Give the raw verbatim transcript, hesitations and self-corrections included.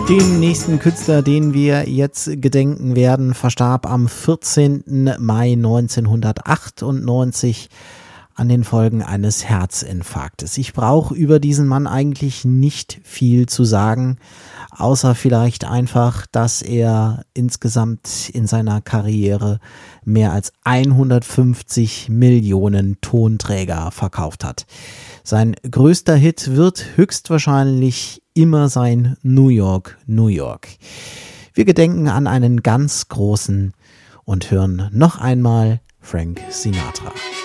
Den nächsten Künstler, den wir jetzt gedenken werden, verstarb am vierzehnten Mai neunzehnhundertachtundneunzig an den Folgen eines Herzinfarktes. Ich brauche über diesen Mann eigentlich nicht viel zu sagen, außer vielleicht einfach, dass er insgesamt in seiner Karriere mehr als hundertfünfzig Millionen Tonträger verkauft hat. Sein größter Hit wird höchstwahrscheinlich immer sein New York, New York. Wir gedenken an einen ganz großen und hören noch einmal Frank Sinatra.